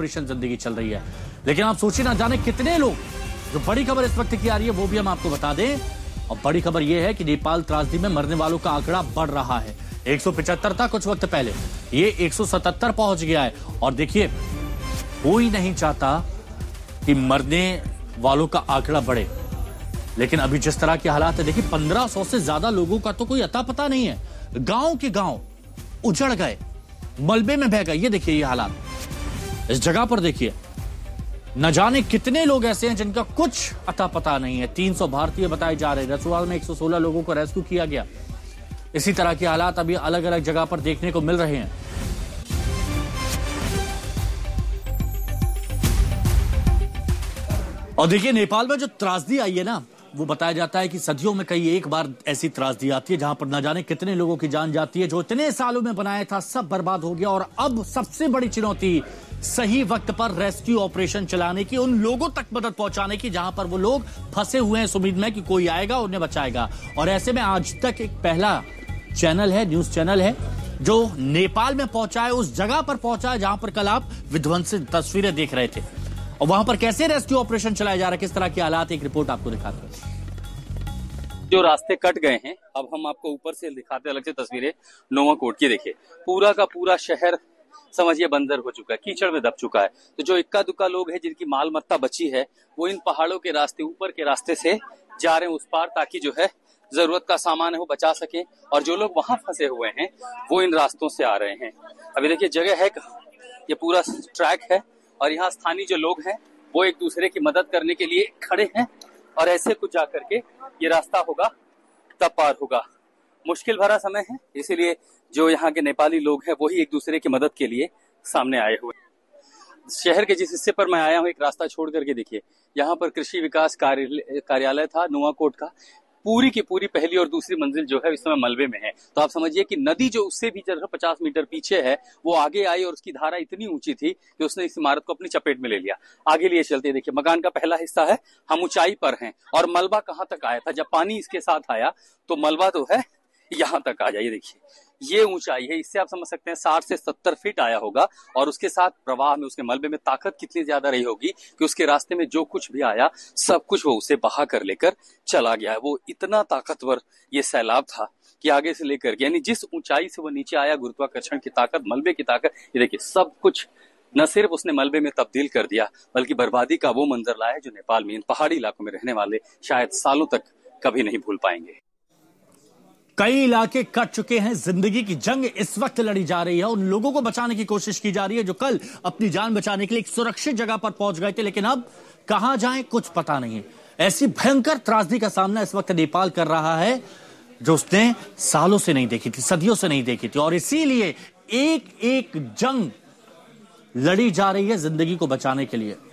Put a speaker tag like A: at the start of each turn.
A: Operation जिंदगी चल रही है। लेकिन आप सोचिए ना जाने कितने लोग, जो बड़ी खबर इस वक्त की आ रही है वो भी हम आपको बता दें। और बड़ी खबर यह है कि नेपाल त्रासदी में मरने वालों का आंकड़ा बढ़ रहा है। 175 था कुछ वक्त पहले, ये 177 पहुंच गया है। और देखिए, कोई नहीं चाहता कि मरने वालों का आंकड़ा बढ़े, लेकिन अभी जिस तरह के हालात है, देखिए 1500 से ज्यादा लोगों का तो कोई अता पता नहीं है। गांव के गांव उजड़ गए, मलबे में बह गए। ये देखिए ये हालात इस जगह पर देखिए, न जाने कितने लोग ऐसे हैं जिनका कुछ अता पता नहीं है। 300 भारतीय बताए जा रहे हैं। रसुआल में 116 लोगों को रेस्क्यू किया गया। इसी तरह के हालात अभी अलग अलग जगह पर देखने को मिल रहे हैं। और देखिए, नेपाल में जो त्रासदी आई है ना, वो बताया जाता है कि सदियों में कई एक बार ऐसी त्रासदी आती है जहां पर न जाने कितने लोगों की जान जाती है। जो इतने सालों में बनाया था सब बर्बाद हो गया। और अब सबसे बड़ी चुनौती सही वक्त पर रेस्क्यू ऑपरेशन चलाने की, उन लोगों तक मदद पहुंचाने की जहां पर वो लोग फंसे हुए हैं इस उम्मीद में कि कोई आएगा उन्हें बचाएगा। और ऐसे में आज तक एक पहला चैनल है, न्यूज चैनल है, जो नेपाल में पहुंचा है, उस जगह पर पहुंचा है जहां पर कल आप विध्वंसित तस्वीरें देख रहे थे। और वहां पर कैसे रेस्क्यू ऑपरेशन चलाया जा रहा है, किस तरह के हालात, एक रिपोर्ट आपको दिखाते हैं।
B: जो रास्ते कट गए हैं, अब हम आपको ऊपर से दिखाते हैं अलग से तस्वीरें नोवाकोट की। देखिए, पूरा का पूरा शहर समझिए बंजर हो चुका है, कीचड़ में दब चुका है। तो जो इक्का दुक्का लोग हैं जिनकी माल मत्ता बची है, वो इन पहाड़ों के रास्ते, ऊपर के रास्ते से जा रहे हैं उस पार, ताकि जो है जरूरत का सामान है वो बचा सके। और जो लोग वहां फंसे हुए हैं वो इन रास्तों से आ रहे हैं। अभी देखिए जगह है, ये पूरा ट्रैक है और यहाँ स्थानीय जो लोग हैं वो एक दूसरे की मदद करने के लिए खड़े हैं। और ऐसे कुछ जा करके ये रास्ता होगा तब पार होगा। मुश्किल भरा समय है, इसीलिए जो यहाँ के नेपाली लोग हैं वही एक दूसरे की मदद के लिए सामने आए हुए। शहर के जिस हिस्से पर मैं आया हूँ, एक रास्ता छोड़ करके देखिए, यहाँ पर कृषि विकास कार्यालय था नोवाकोट का। पूरी की पूरी पहली और दूसरी मंजिल जो है इस समय मलबे में है। तो आप समझिए कि नदी जो उससे भी 50 मीटर पीछे है वो आगे आई और उसकी धारा इतनी ऊंची थी कि उसने इस इमारत को अपनी चपेट में ले लिया। आगे लिए चलते देखिए, मकान का पहला हिस्सा है, हम ऊंचाई पर हैं। और मलबा कहाँ तक आया था, जब पानी इसके साथ आया तो मलबा तो है यहाँ तक आ जाइए। देखिए ये ऊंचाई है, इससे आप समझ सकते हैं 60 से 70 फीट आया होगा। और उसके साथ प्रवाह में, उसके मलबे में ताकत कितनी ज्यादा रही होगी कि उसके रास्ते में जो कुछ भी आया सब कुछ वो उसे बहा कर लेकर चला गया है। वो इतना ताकतवर ये सैलाब था कि आगे से लेकर, यानी जिस ऊंचाई से वो नीचे आया, गुरुत्वाकर्षण की ताकत, मलबे की ताकत, ये देखिए सब कुछ न सिर्फ उसने मलबे में तब्दील कर दिया, बल्कि बर्बादी का वो मंजर लाया जो नेपाल में इन पहाड़ी इलाकों में रहने वाले शायद सालों तक कभी नहीं भूल पाएंगे।
A: कई इलाके कट चुके हैं, जिंदगी की जंग इस वक्त लड़ी जा रही है। उन लोगों को बचाने की कोशिश की जा रही है जो कल अपनी जान बचाने के लिए एक सुरक्षित जगह पर पहुंच गए थे, लेकिन अब कहां जाएं कुछ पता नहीं है। ऐसी भयंकर त्रासदी का सामना इस वक्त नेपाल कर रहा है जो उसने सालों से नहीं देखी थी, सदियों से नहीं देखी थी। और इसीलिए एक एक जंग लड़ी जा रही है जिंदगी को बचाने के लिए।